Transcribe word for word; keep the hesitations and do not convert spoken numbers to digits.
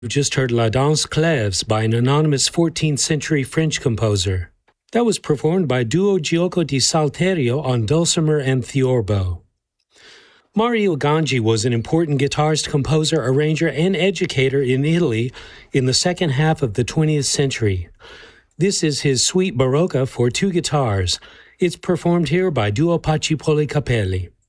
You just heard La Danse Clèves by an anonymous fourteenth century French composer. That was performed by Duo Gioco di Salterio on dulcimer and theorbo. Mario Ganji was an important guitarist, composer, arranger, and educator in Italy in the second half of the twentieth century. This is his Suite Barocca for two guitars. It's performed here by Duo Pacipoli Capelli.